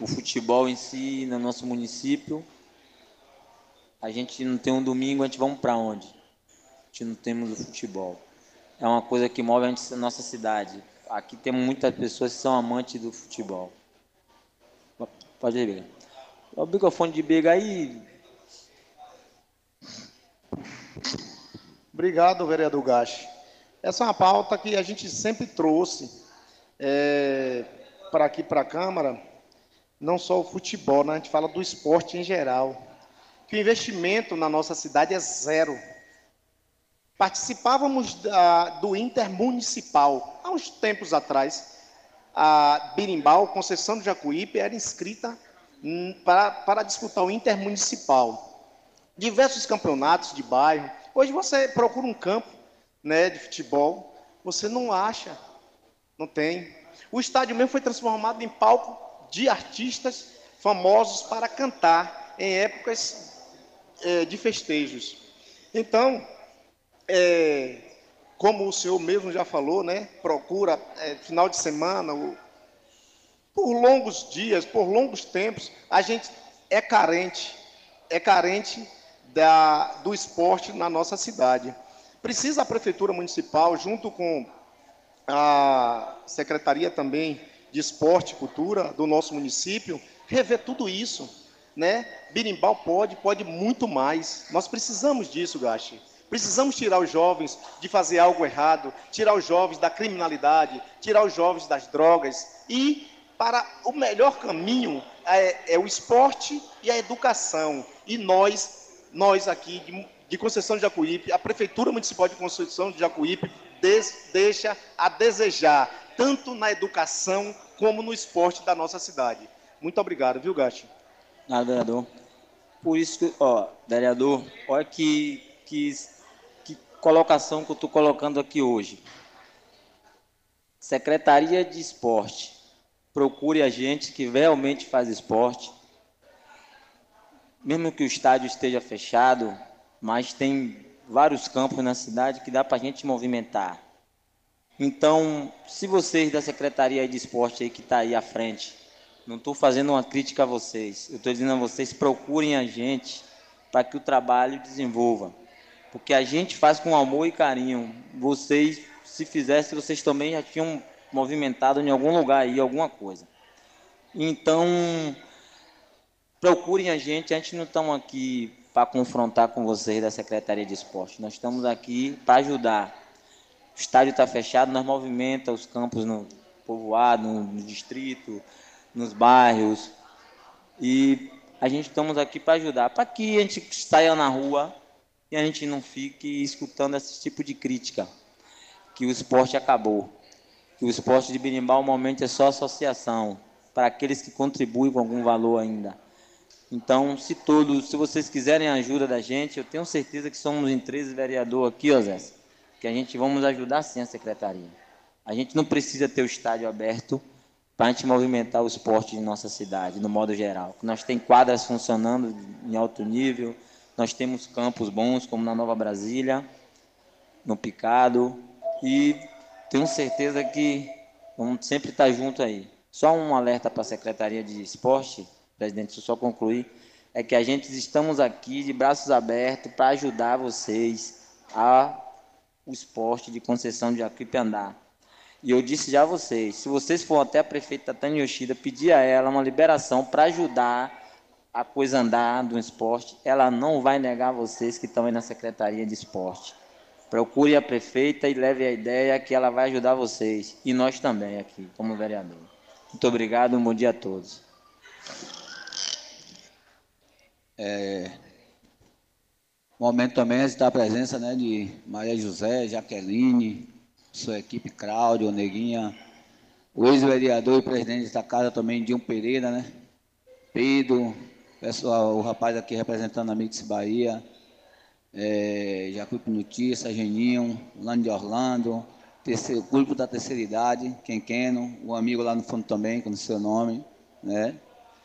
o futebol em si no nosso município. A gente não tem um domingo, a gente vamos para onde? A gente não temos o futebol. É uma coisa que move a gente na nossa cidade. Aqui tem muitas pessoas que são amantes do futebol. Pode ir, Bega. O microfone de Bega aí. Obrigado, vereador Gachi. Essa é uma pauta que a gente sempre trouxe para aqui, para a Câmara, não só o futebol, né? A gente fala do esporte em geral, que o investimento na nossa cidade é zero. Participávamos do Intermunicipal, há uns tempos atrás. A Birimbau, Conceição do Jacuípe, era inscrita para disputar o Intermunicipal. Diversos campeonatos de bairro. Hoje você procura um campo, né, de futebol, você não acha, não tem. O estádio mesmo foi transformado em palco de artistas famosos para cantar em épocas de festejos. Então, como o senhor mesmo já falou, né, procura final de semana, por longos dias, por longos tempos, a gente é carente do esporte na nossa cidade. Precisa a Prefeitura Municipal, junto com a Secretaria também de Esporte e Cultura do nosso município, rever tudo isso, né? Birimbau pode muito mais. Nós precisamos disso, Gachi. Precisamos tirar os jovens de fazer algo errado, tirar os jovens da criminalidade, tirar os jovens das drogas e para o melhor caminho é o esporte e a educação. E nós aqui de Conceição de Jacuípe, a Prefeitura Municipal de Conceição de Jacuípe deixa a desejar, tanto na educação como no esporte da nossa cidade. Muito obrigado, viu, Gachi? Nada, vereador. Por isso que, vereador, olha que colocação que eu estou colocando aqui hoje. Secretaria de Esporte. Procure a gente que realmente faz esporte. Mesmo que o estádio esteja fechado, mas tem vários campos na cidade que dá para a gente movimentar. Então, se vocês da Secretaria de Esporte aí que está aí à frente, não estou fazendo uma crítica a vocês, eu estou dizendo a vocês, procurem a gente para que o trabalho desenvolva. Porque a gente faz com amor e carinho. Vocês, se fizessem, vocês também já tinham movimentado em algum lugar aí, alguma coisa. Então, procurem a gente não estamos aqui para confrontar com vocês da Secretaria de Esporte, nós estamos aqui para ajudar. O estádio está fechado, nós movimentamos os campos no povoado, no distrito, nos bairros, e a gente estamos aqui para ajudar, para que a gente saia na rua e a gente não fique escutando esse tipo de crítica, que o esporte acabou, que o esporte de Birimbau, no momento, é só associação, para aqueles que contribuem com algum valor ainda. Então, se vocês quiserem a ajuda da gente, eu tenho certeza que somos em 13 vereadores aqui, Zé, que a gente vamos ajudar sim a secretaria. A gente não precisa ter o estádio aberto para a gente movimentar o esporte de nossa cidade, no modo geral. Nós temos quadras funcionando em alto nível, nós temos campos bons, como na Nova Brasília, no Picado, e tenho certeza que vamos sempre estar junto aí. Só um alerta para a Secretaria de Esporte, presidente, deixa eu só concluir, é que a gente estamos aqui de braços abertos para ajudar vocês o esporte de Conceição de Jacuípe andar. E eu disse já a vocês, se vocês forem até a prefeita Tânia Yoshida pedir a ela uma liberação para ajudar a coisa andar do esporte, ela não vai negar a vocês que estão aí na Secretaria de Esporte. Procure a prefeita e leve a ideia que ela vai ajudar vocês. E nós também aqui, como vereador. Muito obrigado, um bom dia a todos. Momento também está a presença, né, de Maria José, Jaqueline, sua equipe, Cláudio, Neguinha, o ex-vereador e presidente da casa também, Dinho Pereira, né? Pedro, pessoal, o rapaz aqui representando a Mix Bahia, Jacuípe Notícia, Geninho, Lando de Orlando, o grupo da terceira idade, Quenqueno, o amigo lá no fundo também, com o seu nome, né?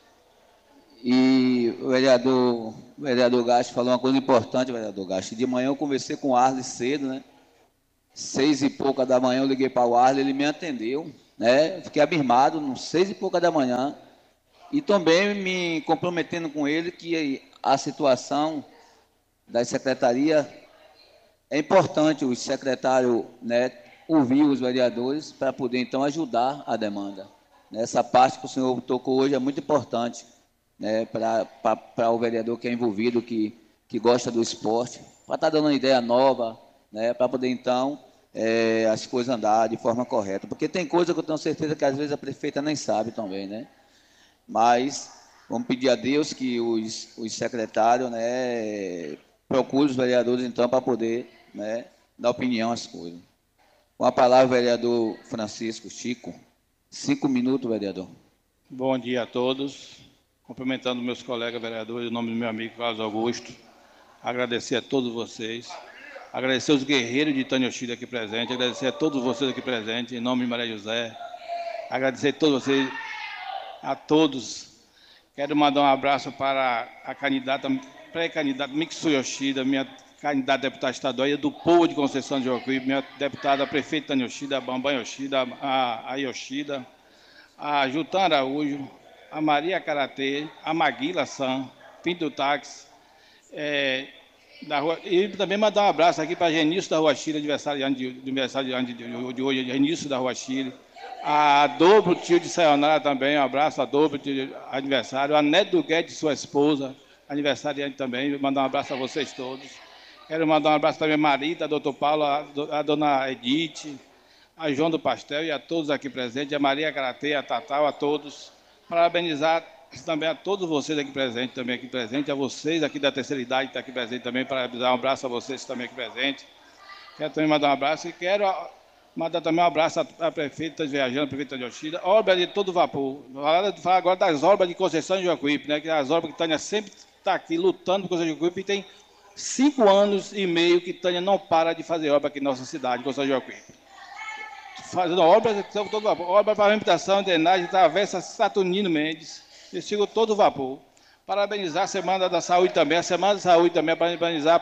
E o vereador Gasto falou uma coisa importante, vereador Gasto. De manhã eu conversei com o Arles cedo, né? 6 e pouca da manhã eu liguei para o Arles, ele me atendeu, né? Eu fiquei abismado, 6 e pouca da manhã. E também me comprometendo com ele que a situação da secretaria é importante o secretário, né, ouvir os vereadores para poder, então, ajudar a demanda. Essa parte que o senhor tocou hoje é muito importante, né, para o vereador que é envolvido, que gosta do esporte, para estar dando uma ideia nova, né, para poder, então, as coisas andar de forma correta. Porque tem coisa que eu tenho certeza que, às vezes, a prefeita nem sabe também, né? Mas vamos pedir a Deus que os secretários, né, procurem os vereadores, então, para poder, né, dar opinião às coisas. Com a palavra, o vereador Francisco Chico. 5 minutos, vereador. Bom dia a todos. Cumprimentando meus colegas vereadores, em nome do meu amigo Carlos Augusto. Agradecer a todos vocês. Agradecer os guerreiros de Itanhoshida aqui presentes. Agradecer a todos vocês aqui presentes, em nome de Maria José. Agradecer a todos vocês, a todos. Quero mandar um abraço para a candidata, pré-candidata Mitsu Yoshida, minha candidata a deputada estadual do povo de Conceição de Joaquim, minha deputada prefeita Yoshida, a Bambam Yoshida, a Yoshida, a Jutan Araújo, a Maria Karatê, a Maguila San, Pinto Táxi, da rua, e também mandar um abraço aqui para Genício da Rua Chile, aniversário de hoje, Genício da Rua Chile, a Dobro, tio de Sayonara também, um abraço a Dobro, tio de aniversário, a Neto do Guedes, sua esposa, aniversariante também, mandar um abraço a vocês todos. Quero mandar um abraço também a Marita, a doutor Paulo, a dona Edith, a João do Pastel e a todos aqui presentes, a Maria Karatê, a Tatal, a todos. Parabenizar também a todos vocês aqui presentes, a vocês aqui da terceira idade que está aqui presente também, parabenizar, um abraço a vocês também aqui presentes. Quero também mandar um abraço e quero mandar também um abraço à prefeita viajando, a prefeita de Yoshida, obra de todo vapor. Falar agora das obras de Conceição de Joaquim, né, que as obras que Tânia sempre está aqui lutando por Conceição de Joaquim, e tem 5 anos e meio que Tânia não para de fazer obra aqui na nossa cidade, Conceição de Joaquim. Fazendo obras, todo vapor. Obra para implementação, drenagem, travessa Saturnino Mendes, eu sigo todo vapor. Parabenizar a Semana da Saúde também, a Semana da Saúde também, parabenizar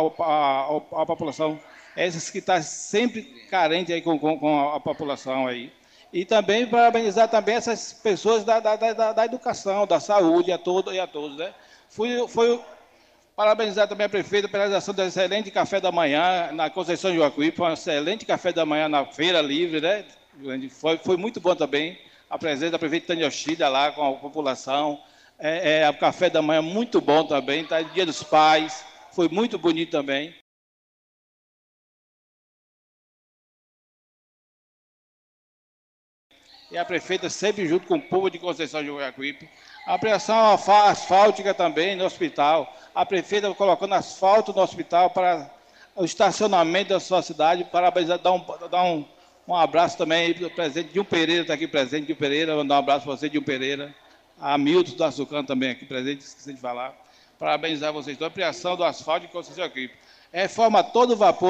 a população, essas que estão sempre carentes aí com a população aí. E também parabenizar também essas pessoas da educação, da saúde, a todos, né? Parabenizar também a prefeita pela realização do excelente café da manhã na Conceição de Joaquim, foi um excelente café da manhã na Feira Livre, né? Foi muito bom também a presença da prefeita Tânia Yoshida lá com a população. O café da manhã muito bom também, tá? Dia dos Pais, foi muito bonito também. E a prefeita sempre junto com o povo de Conceição de Joaquim. A ampliação asfáltica também no hospital. A prefeita colocando asfalto no hospital para o estacionamento da sua cidade. Parabenizar, dar um abraço também para o presidente Dilma Pereira, está aqui presente, Dilma Pereira, mandar um abraço para você, Dilma Pereira. A Milton do Açucano também aqui presente, esqueci de falar. Parabenizar vocês. A ampliação do asfalto de Conceição de Joaquim. Reforma todo o vapor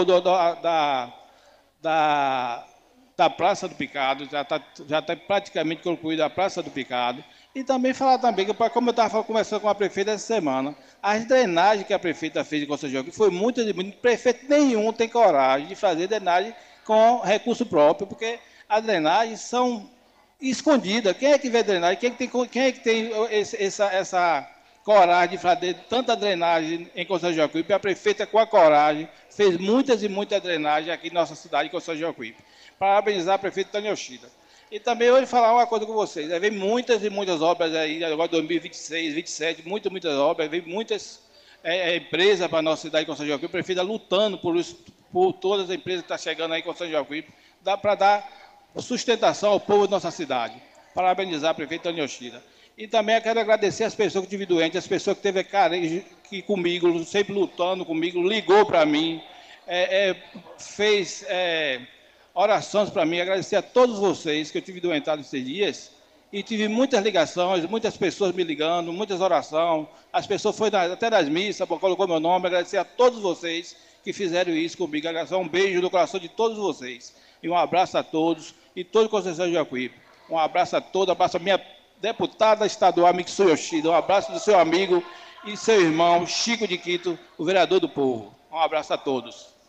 da Praça do Picado, já está praticamente concluída a Praça do Picado. E também falar também, que como eu estava conversando com a prefeita essa semana, as drenagens que a prefeita fez em Conceição de Joaquim foi muito. Prefeito nenhum tem coragem de fazer drenagem com recurso próprio, porque as drenagens são escondidas. Quem é que vê drenagem? Quem é que tem essa coragem de fazer tanta drenagem em Conceição de Joaquim? A prefeita, com a coragem, fez muitas e muitas drenagens aqui na nossa cidade, em Conceição de Joaquim. Parabenizar a prefeita Tânia Yoshida. E também hoje falar uma coisa com vocês. Vem muitas e muitas obras aí, agora 2026, 2027, muitas obras, vem muitas empresas para a nossa cidade de Conceição de Joaquim. A prefeita lutando por todas as empresas que estão chegando aí em Conceição de Joaquim, para dar sustentação ao povo da nossa cidade. Parabenizar a prefeita Tânia Yoshida. E também eu quero agradecer as pessoas que estiveram doentes, as pessoas que teve carência que comigo, sempre lutando comigo, ligou para mim, fez orações para mim, agradecer a todos vocês que eu tive doentado esses dias e tive muitas ligações, muitas pessoas me ligando, muitas orações, as pessoas foram até nas missas, colocou meu nome, agradecer a todos vocês que fizeram isso comigo, agradecer um beijo no coração de todos vocês e um abraço a todos e todo Conceição de Joaquim, um abraço a todos, um abraço a minha deputada estadual Mitsu Yoshida, um abraço do seu amigo e seu irmão Chico de Quito, o vereador do povo, um abraço a todos.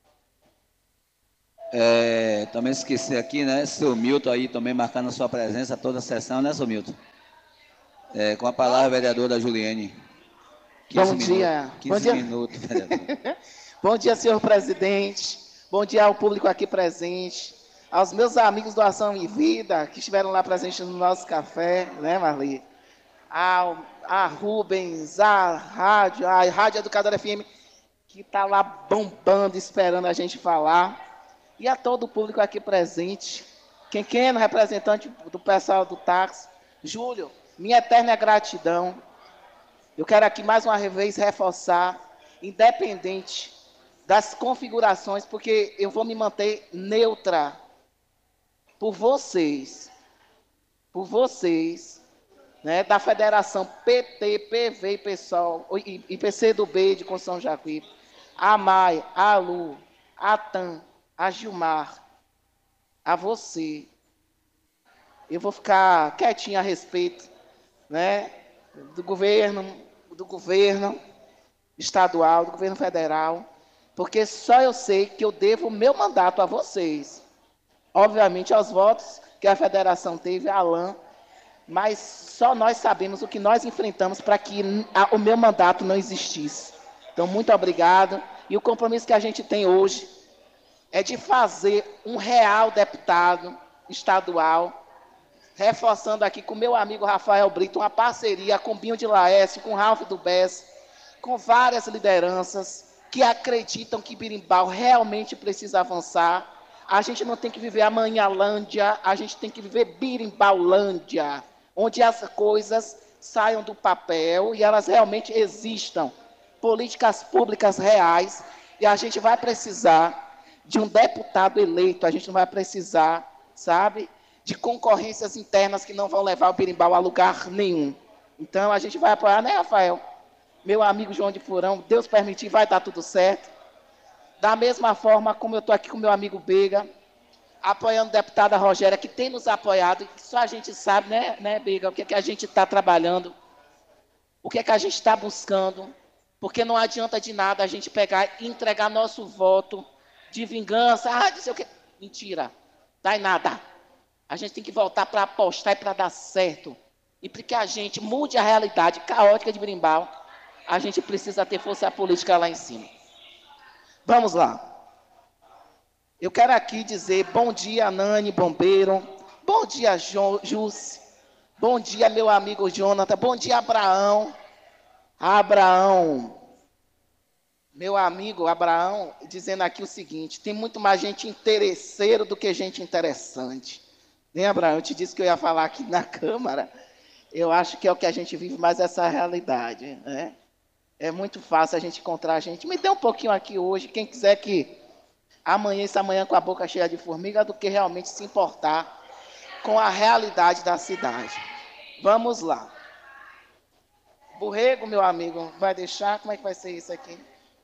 Também esqueci aqui, né? Seu Milton aí também marcando a sua presença toda a sessão, né, seu Milton? Com a palavra, vereadora Juliene. Bom dia. 15 minutos, vereador. Bom dia, senhor presidente. Bom dia ao público aqui presente. Aos meus amigos do Ação e Vida, que estiveram lá presentes no nosso café, né, Marli? A Rubens, a Rádio Educadora FM, que está lá bombando, esperando a gente falar. E a todo o público aqui presente. Quem é representante do pessoal do táxi. Júlio, minha eterna gratidão. Eu quero aqui mais uma vez reforçar, independente das configurações, porque eu vou me manter neutra por vocês, né, da Federação PT, PV e PSOL, e PCdoB de Construção Jacuípe, a Mai, a Lu, a Tan, a Gilmar, a você. Eu vou ficar quietinho a respeito, né, do governo estadual, do governo federal, porque só eu sei que eu devo o meu mandato a vocês. Obviamente aos votos que a federação teve, a Alain, mas só nós sabemos o que nós enfrentamos para que o meu mandato não existisse. Então, muito obrigado. E o compromisso que a gente tem hoje é de fazer um real deputado estadual, reforçando aqui com o meu amigo Rafael Brito, uma parceria com Binho de Laércio, com Ralph do Bess, com várias lideranças que acreditam que Birimbau realmente precisa avançar. A gente não tem que viver Amanhãlândia, a gente tem que viver Birimbaulândia, onde as coisas saiam do papel e elas realmente existam. Políticas públicas reais, e a gente vai precisar de um deputado eleito, a gente não vai precisar, sabe, de concorrências internas que não vão levar o Birimbau a lugar nenhum. Então, a gente vai apoiar, né, Rafael? Meu amigo João de Furão, Deus permitir, vai dar tudo certo. Da mesma forma como eu estou aqui com meu amigo Bega, apoiando a deputada Rogéria, que tem nos apoiado, e que só a gente sabe, né, Bega, o que é que a gente está trabalhando, o que é que a gente está buscando, porque não adianta de nada a gente pegar e entregar nosso voto de vingança, não sei o quê. Mentira, dá em nada. A gente tem que voltar para apostar e para dar certo. E para que a gente mude a realidade caótica de Birimbau, a gente precisa ter força política lá em cima. Vamos lá. Eu quero aqui dizer bom dia, Nani, bombeiro. Bom dia, Jússi. Bom dia, meu amigo Jonathan. Bom dia, Abraão. Abraão. Meu amigo Abraão, dizendo aqui o seguinte, tem muito mais gente interesseiro do que gente interessante. Nem, Abraão, eu te disse que eu ia falar aqui na Câmara. Eu acho que é o que a gente vive mais essa realidade, né? É muito fácil a gente encontrar gente. Me dê um pouquinho aqui hoje, quem quiser que amanheça amanhã com a boca cheia de formiga, do que realmente se importar com a realidade da cidade. Vamos lá. Borrego, meu amigo, vai deixar? Como é que vai ser isso aqui?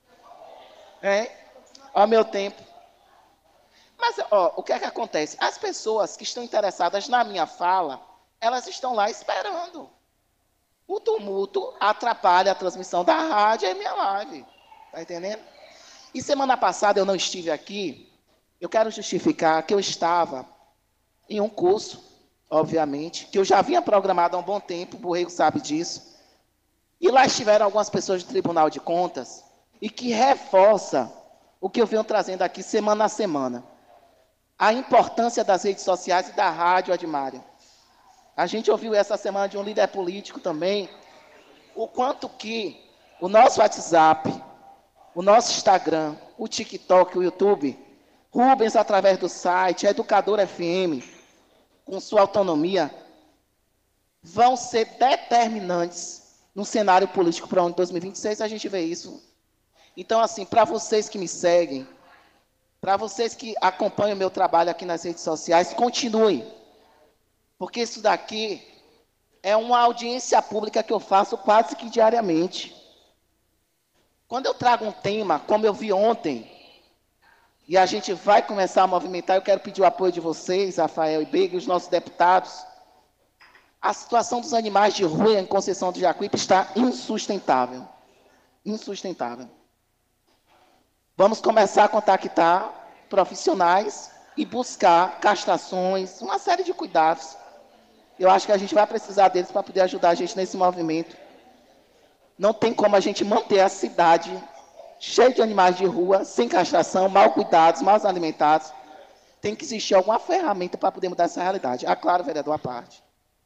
Olha o meu tempo. Mas, o que é que acontece? As pessoas que estão interessadas na minha fala, elas estão lá esperando. O tumulto atrapalha a transmissão da rádio e a minha live. Está entendendo? E semana passada eu não estive aqui. Eu quero justificar que eu estava em um curso, obviamente, que eu já havia programado há um bom tempo, o Borrego sabe disso. E lá estiveram algumas pessoas do Tribunal de Contas e que reforça o que eu venho trazendo aqui semana a semana. A importância das redes sociais e da rádio, Admário. A gente ouviu essa semana de um líder político também, o quanto que o nosso WhatsApp, o nosso Instagram, o TikTok, o YouTube, Rubens através do site, a Educadora FM, com sua autonomia, vão ser determinantes no cenário político para o ano de 2026, a gente vê isso. Então, assim, para vocês que me seguem, para vocês que acompanham o meu trabalho aqui nas redes sociais, continuem. Porque isso daqui é uma audiência pública que eu faço quase que diariamente. Quando eu trago um tema, como eu vi ontem, e a gente vai começar a movimentar, eu quero pedir o apoio de vocês, Rafael e Bega, e os nossos deputados. A situação dos animais de rua em Conceição do Jacuípe está insustentável. Insustentável. Vamos começar a contactar profissionais e buscar castrações, uma série de cuidados. Eu acho que a gente vai precisar deles para poder ajudar a gente nesse movimento. Não tem como a gente manter a cidade cheia de animais de rua, sem castração, mal cuidados, mal alimentados. Tem que existir alguma ferramenta para poder mudar essa realidade. Ah, claro, vereador, a parte.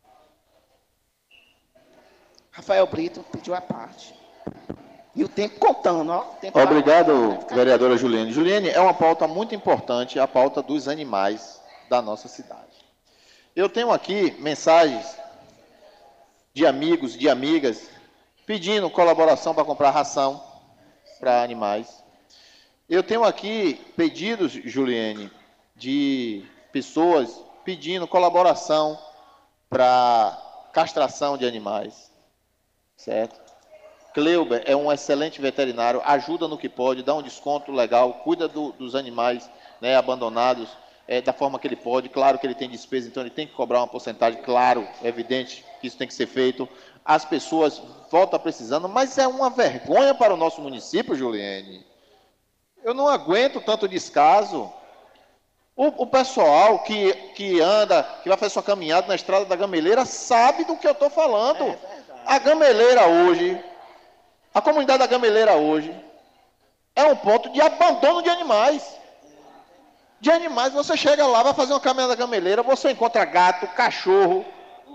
Rafael Brito pediu a parte. E o tempo contando, ó. Obrigado, vereadora Juliane. Juliane, é uma pauta muito importante, a pauta dos animais da nossa cidade. Eu tenho aqui mensagens de amigos, de amigas, pedindo colaboração para comprar ração para animais. Eu tenho aqui pedidos, Juliane, de pessoas pedindo colaboração para castração de animais, certo? Cleuber é um excelente veterinário, ajuda no que pode, dá um desconto legal, cuida dos animais, né, abandonados da forma que ele pode. Claro que ele tem despesa, então ele tem que cobrar uma porcentagem, claro, é evidente que isso tem que ser feito. As pessoas voltam precisando, mas é uma vergonha para o nosso município, Juliane. Eu não aguento tanto descaso. O pessoal que anda, que vai fazer sua caminhada na estrada da Gameleira, sabe do que eu estou falando. A Gameleira hoje, a comunidade da Gameleira hoje, é um ponto de abandono de animais. De animais, você chega lá, vai fazer uma caminhada da Gameleira, você encontra gato, cachorro,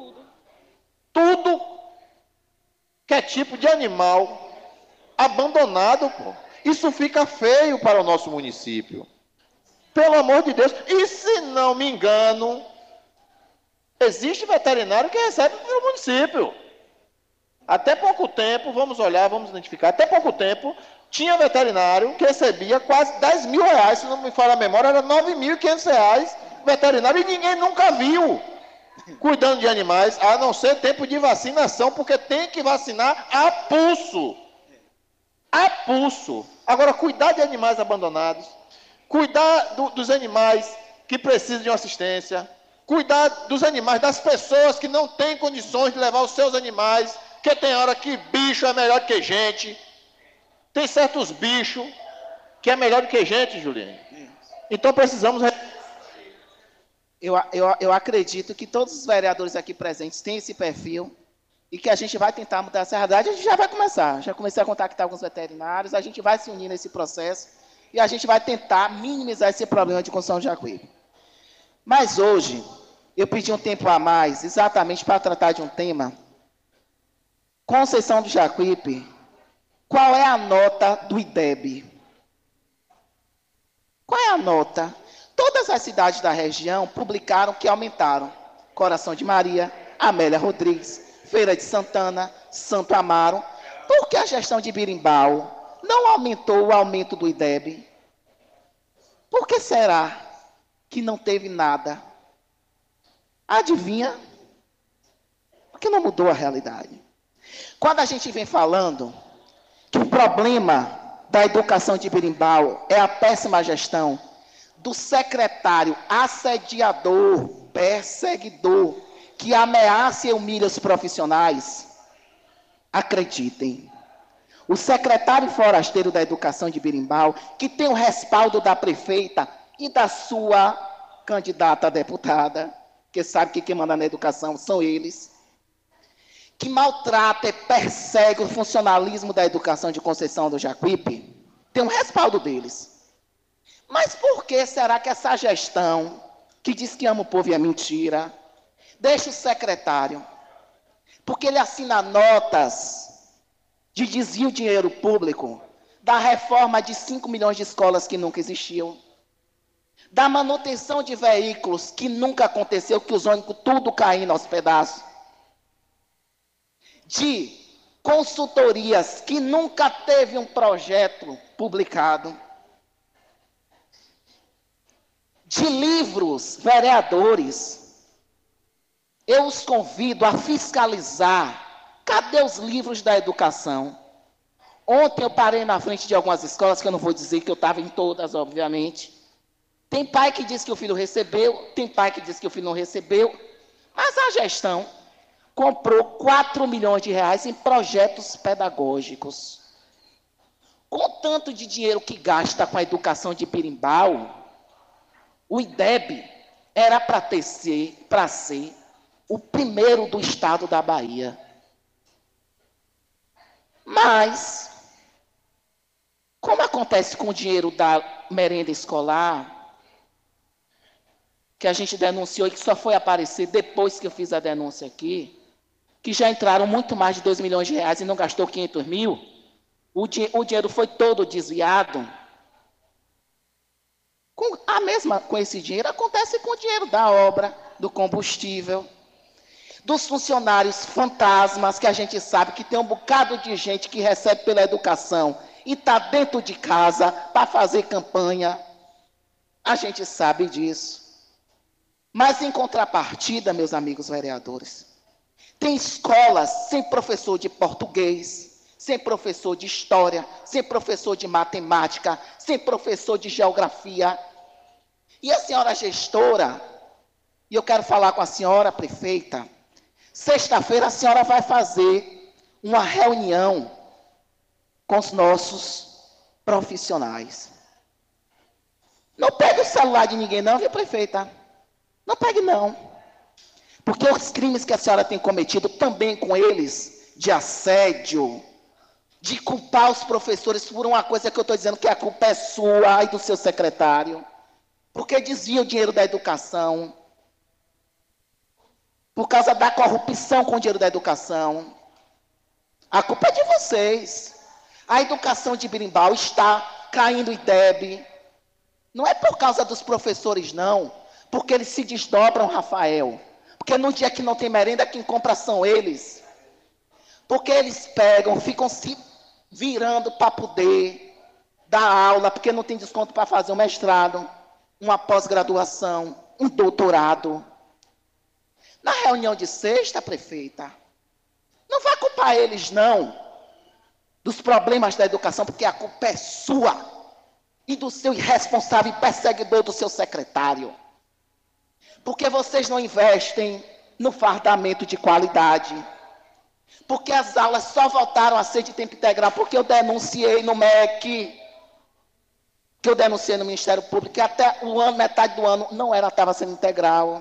tudo que é tipo de animal abandonado, pô. Isso fica feio para o nosso município. Pelo amor de Deus. E se não me engano, existe veterinário que recebe pelo município. Até pouco tempo, vamos olhar, vamos identificar, até pouco tempo, tinha veterinário que recebia quase 10 mil reais, se não me falha a memória, era 9.500 reais veterinário, e ninguém nunca viu cuidando de animais, a não ser tempo de vacinação, porque tem que vacinar a pulso. A pulso. Agora, cuidar de animais abandonados, cuidar dos animais que precisam de uma assistência, cuidar dos animais, das pessoas que não têm condições de levar os seus animais, porque tem hora que bicho é melhor que gente. Tem certos bichos que é melhor do que gente, Juliane. Então precisamos... Eu acredito que todos os vereadores aqui presentes têm esse perfil e que a gente vai tentar mudar essa realidade. A gente já vai começar. Já comecei a contactar alguns veterinários, a gente vai se unir nesse processo e a gente vai tentar minimizar esse problema de construção de Jacuípe. Mas hoje, eu pedi um tempo a mais exatamente para tratar de um tema. Conceição do Jacuípe, qual é a nota do IDEB? Qual é a nota? Todas as cidades da região publicaram que aumentaram. Coração de Maria, Amélia Rodrigues, Feira de Santana, Santo Amaro. Por que a gestão de Birimbau não aumentou o aumento do IDEB? Por que será que não teve nada? Adivinha? Porque não mudou a realidade. Quando a gente vem falando que o problema da educação de Birimbau é a péssima gestão do secretário assediador, perseguidor, que ameaça e humilha os profissionais, acreditem, o secretário forasteiro da educação de Birimbau, que tem o respaldo da prefeita e da sua candidata a deputada, que sabe que quem manda na educação são eles, que maltrata e persegue o funcionalismo da educação de Conceição do Jacuípe, tem um respaldo deles. Mas por que será que essa gestão, que diz que ama o povo e é mentira, deixa o secretário? Porque ele assina notas de desvio de dinheiro público, da reforma de 5 milhões de escolas que nunca existiam, da manutenção de veículos que nunca aconteceu, que os ônibus tudo caindo aos pedaços, de consultorias que nunca teve um projeto publicado, de livros, vereadores. Eu os convido a fiscalizar. Cadê os livros da educação? Ontem eu parei na frente de algumas escolas, que eu não vou dizer que eu estava em todas, obviamente. Tem pai que diz que o filho recebeu, tem pai que diz que o filho não recebeu, mas a gestão comprou 4 milhões de reais em projetos pedagógicos. Com tanto de dinheiro que gasta com a educação de Birimbau, o IDEB era para ser o primeiro do estado da Bahia. Mas, como acontece com o dinheiro da merenda escolar, que a gente denunciou e que só foi aparecer depois que eu fiz a denúncia aqui, que já entraram muito mais de 2 milhões de reais e não gastou 500 mil, o dinheiro foi todo desviado. Com esse dinheiro acontece com o dinheiro da obra, do combustível, dos funcionários fantasmas, que a gente sabe que tem um bocado de gente que recebe pela educação e está dentro de casa para fazer campanha. A gente sabe disso. Mas, em contrapartida, meus amigos vereadores, tem escolas sem professor de português, sem professor de história, sem professor de matemática, sem professor de geografia. E a senhora gestora, e eu quero falar com a senhora prefeita, sexta-feira a senhora vai fazer uma reunião com os nossos profissionais. Não pegue o celular de ninguém não, viu, prefeita? Não pegue não. Porque os crimes que a senhora tem cometido também com eles, de assédio, de culpar os professores por uma coisa que eu estou dizendo que a culpa é sua e do seu secretário, porque desvia o dinheiro da educação, por causa da corrupção com o dinheiro da educação. A culpa é de vocês. A educação de Birimbau está caindo em débito. Não é por causa dos professores, não, porque eles se desdobram, Rafael. Porque no dia que não tem merenda, quem compra são eles. Porque eles pegam, ficam se virando para poder dar aula, porque não tem desconto para fazer um mestrado, uma pós-graduação, um doutorado. Na reunião de sexta, prefeita, não vai culpar eles, não, dos problemas da educação, porque a culpa é sua e do seu irresponsável e perseguidor do seu secretário. Porque vocês não investem no fardamento de qualidade. Porque as aulas só voltaram a ser de tempo integral porque eu denunciei no MEC, que eu denunciei no Ministério Público, que até o ano, metade do ano, não estava sendo integral.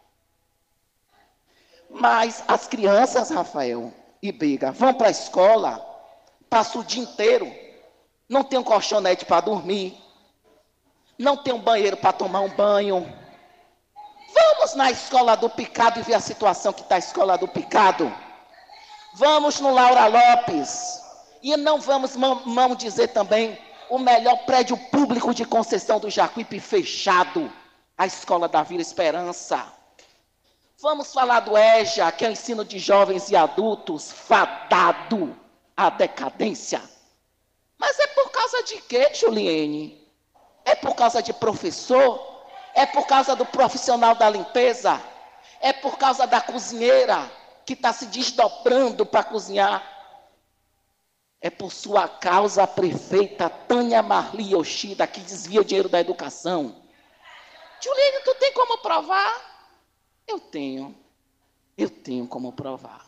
Mas as crianças, Rafael e Biga, vão para a escola, passam o dia inteiro, não tem um colchonete para dormir, não tem um banheiro para tomar um banho. Vamos na escola do Picado e ver a situação que está a escola do Picado. Vamos no Laura Lopes. E não vamos dizer também o melhor prédio público de Conceição do Jacuípe fechado, a escola da Vila Esperança. Vamos falar do EJA, que é o ensino de jovens e adultos, fadado à decadência. Mas é por causa de quê, Juliene? É por causa de professor? É por causa do profissional da limpeza? É por causa da cozinheira que está se desdobrando para cozinhar? É por sua causa, a prefeita Tânia Marli Yoshida, que desvia o dinheiro da educação. Juliene, tu tem como provar? Eu tenho como provar.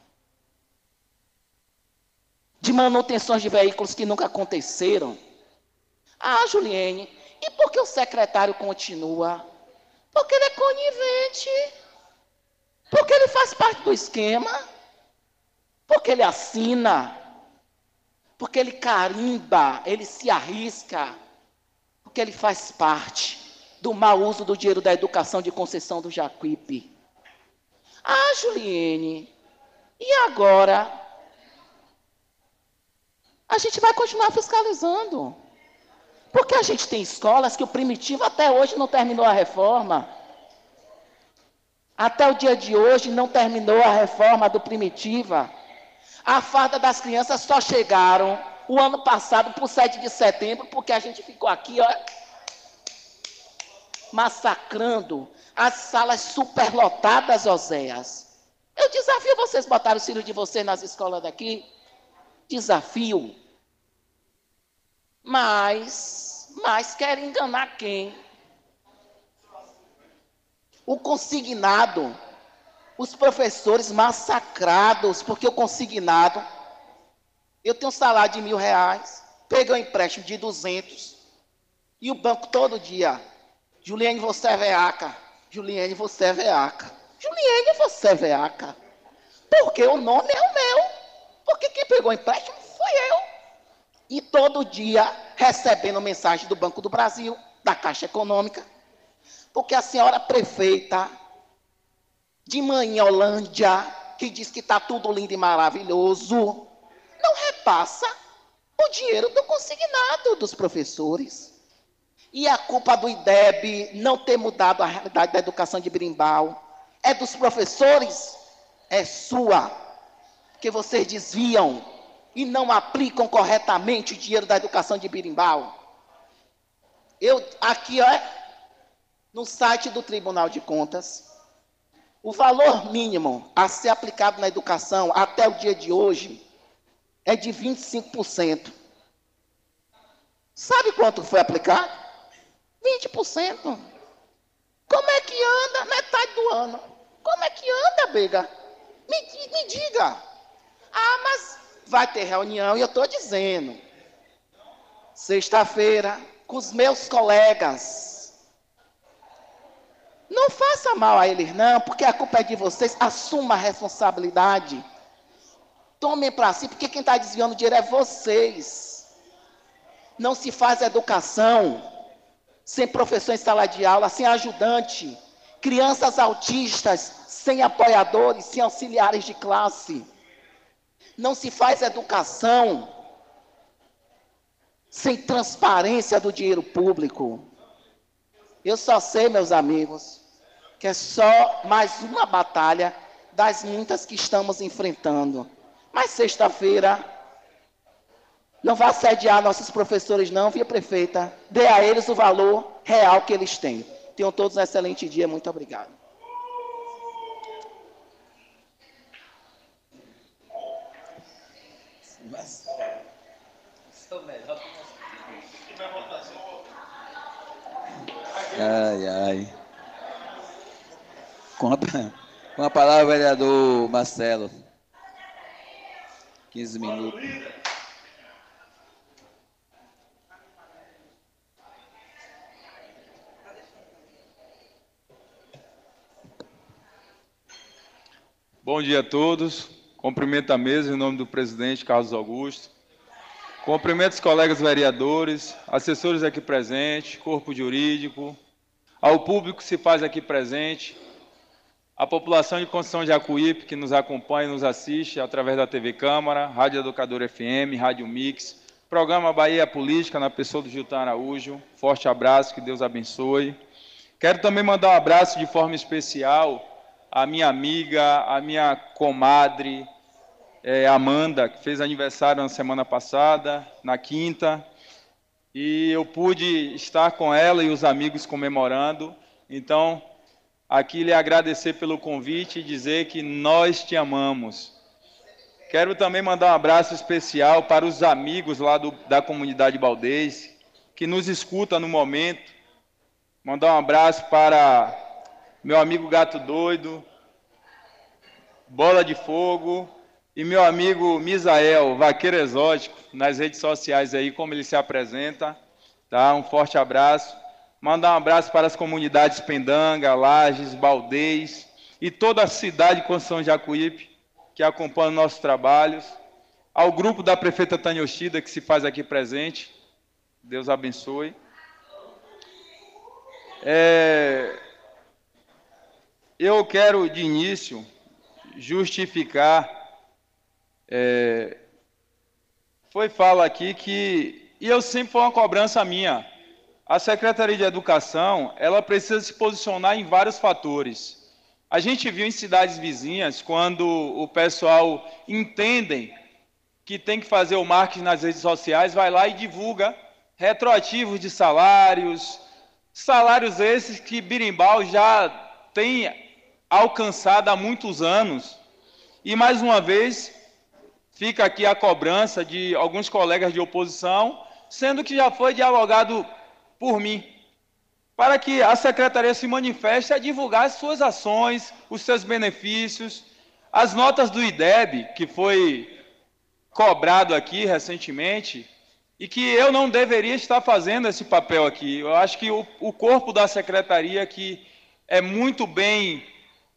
De manutenções de veículos que nunca aconteceram. Ah, Juliene, e por que o secretário continua? Porque ele é conivente. Porque ele faz parte do esquema. Porque ele assina. Porque ele carimba, ele se arrisca. Porque ele faz parte do mau uso do dinheiro da educação de Conceição do Jacuípe. Ah, Juliene, e agora? A gente vai continuar fiscalizando. Porque a gente tem escolas que o Primitivo até hoje não terminou a reforma. Até o dia de hoje não terminou a reforma do Primitiva. A farda das crianças só chegaram o ano passado, por 7 de setembro, porque a gente ficou aqui, ó, massacrando as salas superlotadas, Oséias. Eu desafio vocês botarem os filhos de vocês nas escolas daqui. Desafio. Mas querem enganar quem? O consignado. Os professores massacrados, porque o consignado, eu tenho um salário de R$1.000, peguei um empréstimo de 200, e o banco todo dia, Juliene, você é veaca, Juliene, você é veaca, Juliene, você é veaca. Porque o nome é o meu. Porque quem pegou o empréstimo foi eu. E todo dia recebendo mensagem do Banco do Brasil, da Caixa Econômica. Porque a senhora prefeita de Manholândia, que diz que está tudo lindo e maravilhoso, não repassa o dinheiro do consignado dos professores. E a culpa do IDEB não ter mudado a realidade da educação de Berimbau é dos professores? É sua. Porque vocês desviam e não aplicam corretamente o dinheiro da educação de Berimbau. Aqui, ó, no site do Tribunal de Contas, o valor mínimo a ser aplicado na educação até o dia de hoje é de 25%. Sabe quanto foi aplicado? 20%. Como é que anda metade do ano? Como é que anda, Bega? Me diga. Ah, mas vai ter reunião, e eu estou dizendo. Sexta-feira, com os meus colegas. Não faça mal a eles, não, porque a culpa é de vocês. Assuma a responsabilidade. Tomem para si, porque quem está desviando dinheiro é vocês. Não se faz educação sem professor em sala de aula, sem ajudante. Crianças autistas, sem apoiadores, sem auxiliares de classe. Não se faz educação sem transparência do dinheiro público. Eu só sei, meus amigos, que é só mais uma batalha das muitas que estamos enfrentando. Mas sexta-feira, não vá assediar nossos professores não, viu, prefeita? Dê a eles o valor real que eles têm. Tenham todos um excelente dia. Muito obrigado. Ai, ai. Com a palavra, o vereador Marcelo. 15 minutos. Bom dia a todos. Cumprimento a mesa em nome do presidente Carlos Augusto. Cumprimento os colegas vereadores, assessores aqui presentes, corpo jurídico, ao público que se faz aqui presente, a população de Conceição de Jacuípe que nos acompanha e nos assiste através da TV Câmara, Rádio Educador FM, Rádio Mix, programa Bahia Política na pessoa do Gilton Araújo. Forte abraço, que Deus abençoe. Quero também mandar um abraço de forma especial à minha amiga, à minha comadre, Amanda, que fez aniversário na semana passada, na quinta, e eu pude estar com ela e os amigos comemorando. Então, aqui lhe agradecer pelo convite e dizer que nós te amamos. Quero também mandar um abraço especial para os amigos lá da comunidade Baldez, que nos escuta no momento. Mandar um abraço para meu amigo Gato Doido, Bola de Fogo, e meu amigo Misael, vaqueiro exótico, nas redes sociais aí, como ele se apresenta, tá? Um forte abraço. Mandar um abraço para as comunidades Pendanga, Lages, Baldez e toda a cidade de Conceição de Jacuípe, que acompanham nossos trabalhos. Ao grupo da prefeita Tânia Yoshida, que se faz aqui presente. Deus abençoe. Eu quero, de início, justificar. Foi fala aqui que, e eu sempre foi uma cobrança minha, a Secretaria de Educação, ela precisa se posicionar em vários fatores. A gente viu em cidades vizinhas, quando o pessoal entendem que tem que fazer o marketing nas redes sociais, vai lá e divulga retroativos de salários esses que Berimbau já tem alcançado há muitos anos. E, mais uma vez, fica aqui a cobrança de alguns colegas de oposição, sendo que já foi dialogado por mim, para que a Secretaria se manifeste a divulgar as suas ações, os seus benefícios, as notas do IDEB, que foi cobrado aqui recentemente, e que eu não deveria estar fazendo esse papel aqui. Eu acho que o corpo da Secretaria, que é muito bem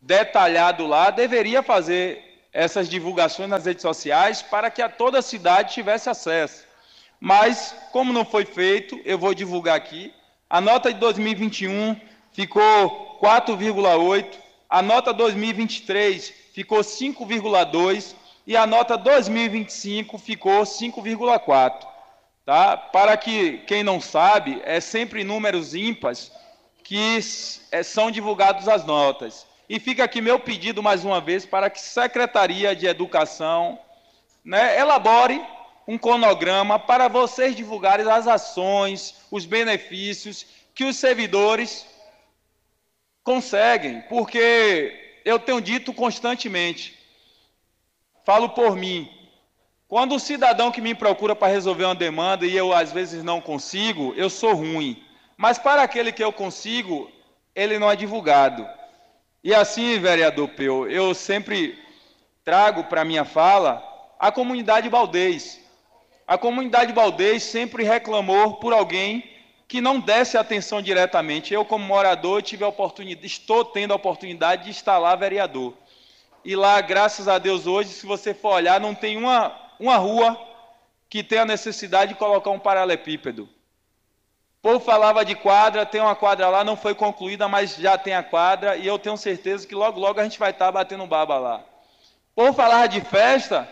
detalhado lá, deveria fazer essas divulgações nas redes sociais para que toda a cidade tivesse acesso. Mas, como não foi feito, eu vou divulgar aqui. A nota de 2021 ficou 4,8, a nota 2023 ficou 5,2 e a nota 2025 ficou 5,4. Tá? Para que, quem não sabe, é sempre números ímpares que são divulgados as notas. E fica aqui meu pedido, mais uma vez, para que a Secretaria de Educação, né, elabore um cronograma para vocês divulgarem as ações, os benefícios que os servidores conseguem, porque eu tenho dito constantemente, falo por mim, quando o cidadão que me procura para resolver uma demanda e eu às vezes não consigo, eu sou ruim, mas para aquele que eu consigo, ele não é divulgado. E assim, vereador Peu, eu sempre trago para a minha fala a comunidade Baldez. A comunidade Baldez sempre reclamou por alguém que não desse atenção diretamente. Eu, como morador, estou tendo a oportunidade de estar lá vereador. E lá, graças a Deus, hoje, se você for olhar, não tem uma rua que tenha necessidade de colocar um paralelepípedo. O povo falava de quadra, tem uma quadra lá, não foi concluída, mas já tem a quadra, e eu tenho certeza que logo, logo a gente vai estar batendo baba lá. O povo falava de festa,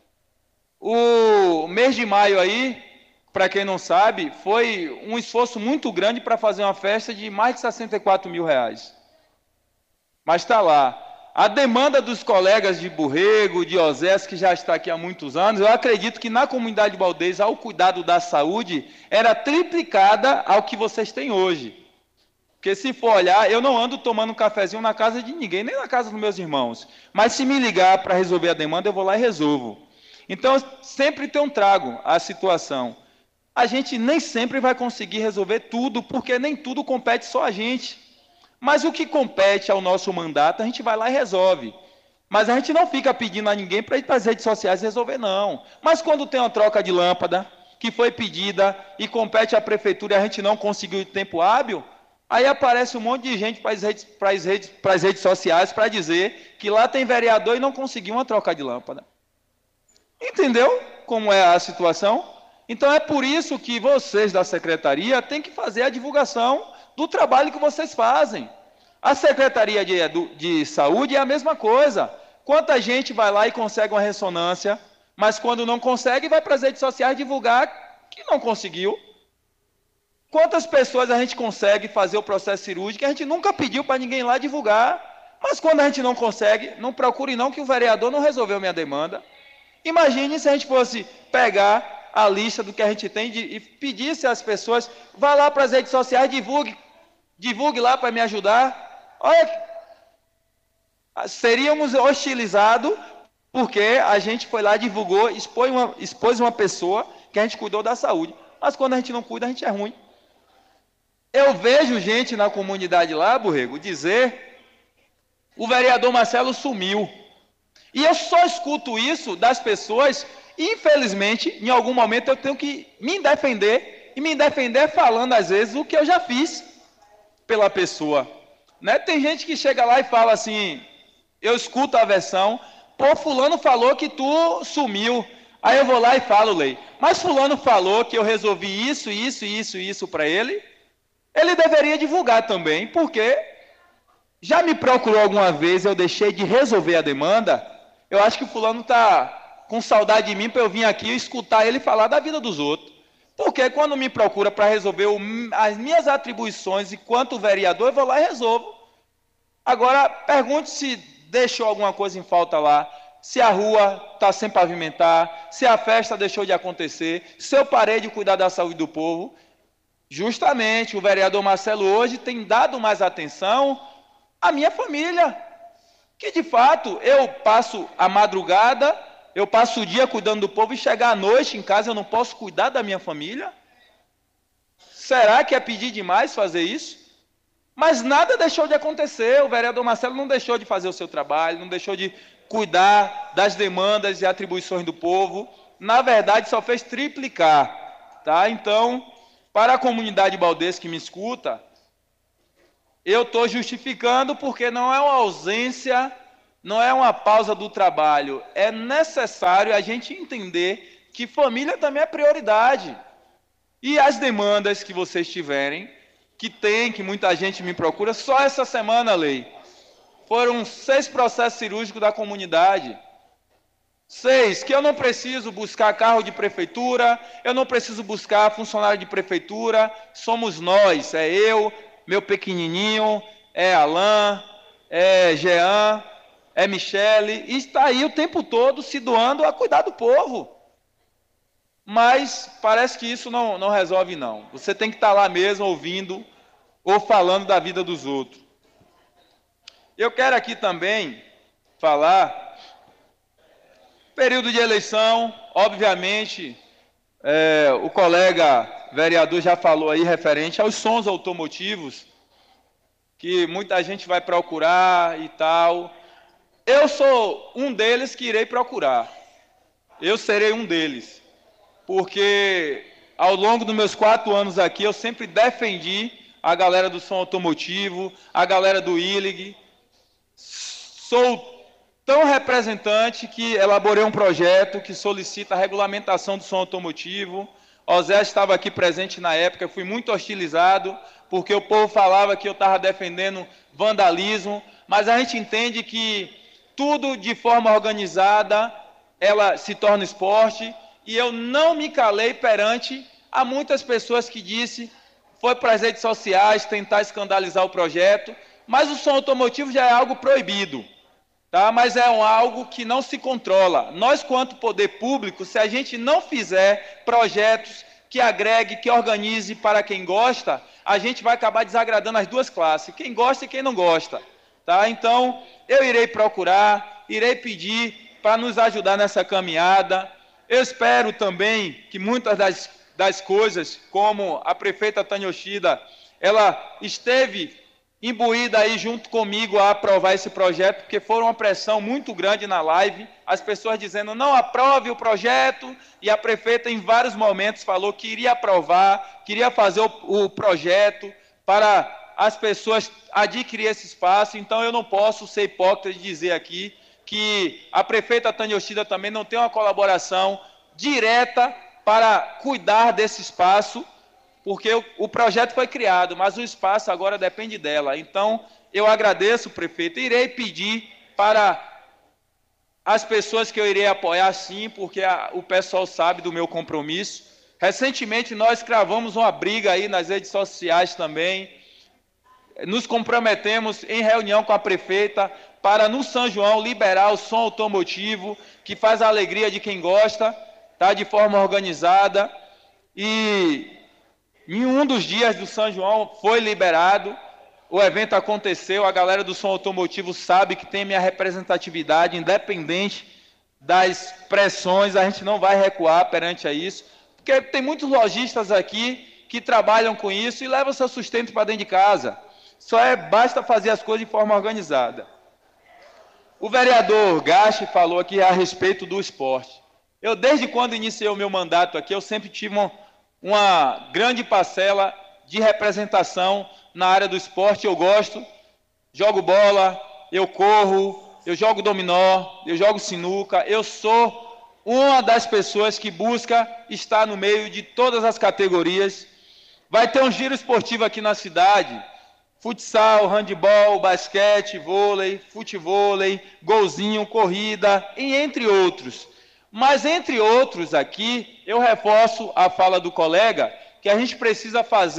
o mês de maio aí, para quem não sabe, foi um esforço muito grande para fazer uma festa de mais de 64 mil reais. Mas está lá. A demanda dos colegas de Borrego, de Osés, que já está aqui há muitos anos, eu acredito que na comunidade Baldez, ao cuidado da saúde, era triplicada ao que vocês têm hoje. Porque se for olhar, eu não ando tomando um cafezinho na casa de ninguém, nem na casa dos meus irmãos. Mas se me ligar para resolver a demanda, eu vou lá e resolvo. Então, sempre tem um trago a situação. A gente nem sempre vai conseguir resolver tudo, porque nem tudo compete só a gente. Mas o que compete ao nosso mandato, a gente vai lá e resolve. Mas a gente não fica pedindo a ninguém para ir para as redes sociais resolver, não. Mas quando tem uma troca de lâmpada, que foi pedida e compete à prefeitura e a gente não conseguiu em tempo hábil, aí aparece um monte de gente para as redes sociais para dizer que lá tem vereador e não conseguiu uma troca de lâmpada. Entendeu como é a situação? Então é por isso que vocês da secretaria têm que fazer a divulgação do trabalho que vocês fazem. A Secretaria de Saúde é a mesma coisa. Quanta gente vai lá e consegue uma ressonância, mas quando não consegue, vai para as redes sociais divulgar que não conseguiu. Quantas pessoas a gente consegue fazer o processo cirúrgico, a gente nunca pediu para ninguém lá divulgar, mas quando a gente não consegue, não procure não que o vereador não resolveu minha demanda. Imagine se a gente fosse pegar a lista do que a gente tem e pedisse às pessoas, vá lá para as redes sociais, divulgue lá para me ajudar. Olha, seríamos hostilizados porque a gente foi lá, divulgou, expôs uma pessoa que a gente cuidou da saúde. Mas quando a gente não cuida, a gente é ruim. Eu vejo gente na comunidade lá, Borrego, dizer, o vereador Marcelo sumiu. E eu só escuto isso das pessoas, infelizmente, em algum momento eu tenho que me defender, e me defender falando às vezes o que eu já fiz pela pessoa. Né? Tem gente que chega lá e fala assim, eu escuto a versão, pô, fulano falou que tu sumiu. Aí eu vou lá e falo, Lei, mas fulano falou que eu resolvi isso para ele, ele deveria divulgar também, porque já me procurou alguma vez, eu deixei de resolver a demanda, eu acho que o fulano está com saudade de mim para eu vir aqui e escutar ele falar da vida dos outros. Porque quando me procura para resolver as minhas atribuições enquanto vereador, eu vou lá e resolvo. Agora, pergunte se deixou alguma coisa em falta lá, se a rua está sem pavimentar, se a festa deixou de acontecer, se eu parei de cuidar da saúde do povo. Justamente, o vereador Marcelo hoje tem dado mais atenção à minha família, que de fato eu passo a madrugada, eu passo o dia cuidando do povo e chegar à noite em casa eu não posso cuidar da minha família? Será que é pedir demais fazer isso? Mas nada deixou de acontecer, o vereador Marcelo não deixou de fazer o seu trabalho, não deixou de cuidar das demandas e atribuições do povo, na verdade só fez triplicar, tá? Então, para a comunidade Baldez que me escuta, eu estou justificando porque não é uma ausência, não é uma pausa do trabalho. É necessário a gente entender que família também é prioridade. E as demandas que vocês tiverem, que muita gente me procura, só essa semana, Lei, foram 6 processos cirúrgicos da comunidade. 6, que eu não preciso buscar carro de prefeitura, eu não preciso buscar funcionário de prefeitura, somos nós, é eu, meu pequenininho, é Alain, é Jean, é Michele, e está aí o tempo todo se doando a cuidar do povo. Mas parece que isso não resolve, não. Você tem que estar lá mesmo, ouvindo ou falando da vida dos outros. Eu quero aqui também falar, período de eleição, obviamente, o colega vereador já falou aí referente aos sons automotivos, que muita gente vai procurar e tal. Eu sou um deles que irei procurar. Eu serei um deles. Porque ao longo dos meus 4 anos aqui, eu sempre defendi a galera do som automotivo, a galera do ILIG. Sou tão representante que elaborei um projeto que solicita a regulamentação do som automotivo. Osé estava aqui presente na época, fui muito hostilizado, porque o povo falava que eu estava defendendo vandalismo, mas a gente entende que tudo de forma organizada, ela se torna esporte, e eu não me calei perante a muitas pessoas que disse, foi para as redes sociais tentar escandalizar o projeto, mas o som automotivo já é algo proibido, tá? Mas é algo que não se controla. Nós, quanto poder público, se a gente não fizer projetos que agregue, que organize para quem gosta, a gente vai acabar desagradando as duas classes, quem gosta e quem não gosta, tá? Então, eu irei procurar, irei pedir para nos ajudar nessa caminhada. Eu espero também que muitas das coisas, como a prefeita Tânia Yoshida, ela esteve imbuída aí junto comigo a aprovar esse projeto, porque foi uma pressão muito grande na live, as pessoas dizendo, não aprove o projeto, e a prefeita em vários momentos falou que iria aprovar, queria fazer o projeto para as pessoas adquirir esse espaço. Então eu não posso ser hipócrita de dizer aqui que a prefeita Tânia Yoshida também não tem uma colaboração direta para cuidar desse espaço, porque o projeto foi criado, mas o espaço agora depende dela. Então, eu agradeço, prefeito, e irei pedir para as pessoas que eu irei apoiar, sim, porque o pessoal sabe do meu compromisso. Recentemente, nós cravamos uma briga aí nas redes sociais também, nos comprometemos em reunião com a prefeita para, no São João, liberar o som automotivo, que faz a alegria de quem gosta, tá, de forma organizada. E em um dos dias do São João foi liberado, o evento aconteceu, a galera do som automotivo sabe que tem minha representatividade, independente das pressões, a gente não vai recuar perante a isso, porque tem muitos lojistas aqui que trabalham com isso e levam seu sustento para dentro de casa. Basta fazer as coisas de forma organizada. O vereador Gachi falou aqui a respeito do esporte. Eu, desde quando iniciei o meu mandato aqui, eu sempre tive uma grande parcela de representação na área do esporte. Eu gosto, jogo bola, eu corro, eu jogo dominó, eu jogo sinuca. Eu sou uma das pessoas que busca estar no meio de todas as categorias. Vai ter um giro esportivo aqui na cidade, futsal, handebol, basquete, vôlei, futevôlei, golzinho, corrida, e entre outros. Mas, entre outros aqui, eu reforço a fala do colega, que a gente precisa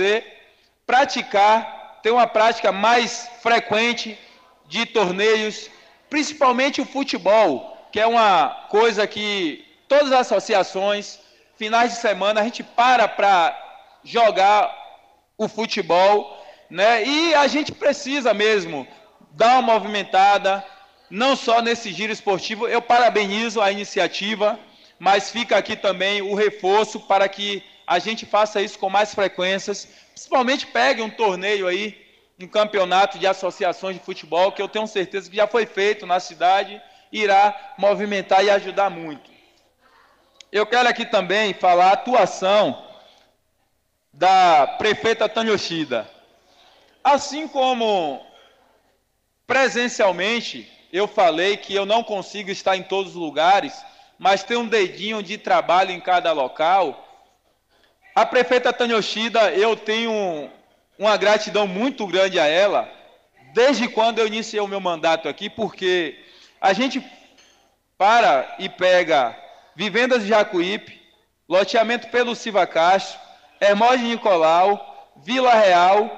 ter uma prática mais frequente de torneios, principalmente o futebol, que é uma coisa que todas as associações, finais de semana, a gente para jogar o futebol, né? E a gente precisa mesmo dar uma movimentada, não só nesse giro esportivo. Eu parabenizo a iniciativa, mas fica aqui também o reforço para que a gente faça isso com mais frequências, principalmente pegue um torneio aí, um campeonato de associações de futebol, que eu tenho certeza que já foi feito na cidade, irá movimentar e ajudar muito. Eu quero aqui também falar a atuação da prefeita Tânia Yoshida. Assim como presencialmente eu falei que eu não consigo estar em todos os lugares, mas tem um dedinho de trabalho em cada local, a prefeita Tânia Yoshida, eu tenho uma gratidão muito grande a ela, desde quando eu iniciei o meu mandato aqui, porque a gente para e pega Vivendas de Jacuípe, loteamento pelo Silva Castro, Hermógenes Nicolau, Vila Real,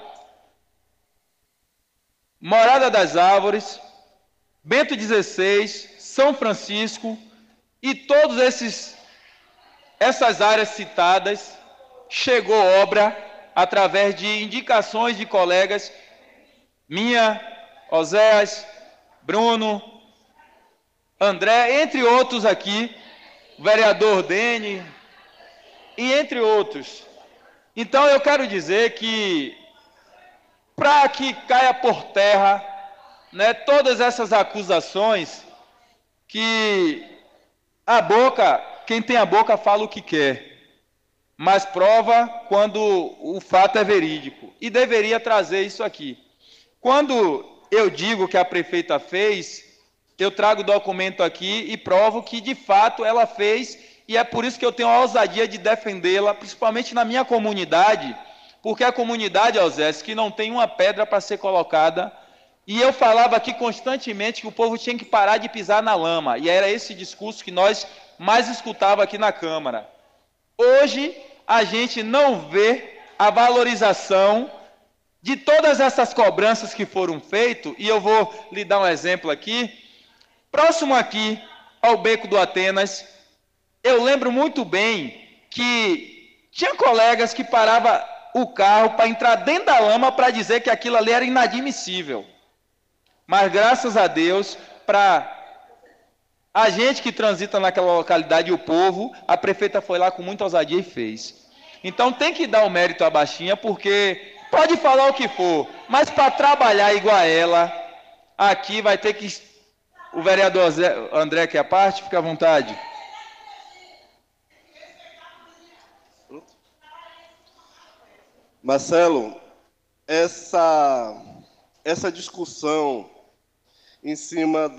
Morada das Árvores, Bento XVI, São Francisco e todas essas áreas citadas, chegou obra através de indicações de colegas, minha, Oséias, Bruno, André, entre outros aqui, o vereador Dene, e entre outros. Então eu quero dizer que, para que caia por terra, né, todas essas acusações, que a boca, quem tem a boca fala o que quer, mas prova quando o fato é verídico, e deveria trazer isso aqui. Quando eu digo que a prefeita fez, eu trago o documento aqui e provo que, de fato, ela fez, e é por isso que eu tenho a ousadia de defendê-la, principalmente na minha comunidade, porque a comunidade, Osés, que não tem uma pedra para ser colocada, e eu falava aqui constantemente que o povo tinha que parar de pisar na lama, e era esse discurso que nós mais escutava aqui na Câmara. Hoje, a gente não vê a valorização de todas essas cobranças que foram feitas, e eu vou lhe dar um exemplo aqui. Próximo aqui ao Beco do Atenas, eu lembro muito bem que tinha colegas que paravam o carro para entrar dentro da lama para dizer que aquilo ali era inadmissível. Mas, graças a Deus, para a gente que transita naquela localidade e o povo, a prefeita foi lá com muita ousadia e fez. Então tem que dar o mérito à baixinha, porque pode falar o que for, mas para trabalhar igual a ela, aqui vai ter que... O vereador André, que é a parte, fica à vontade. Marcelo, essa discussão em cima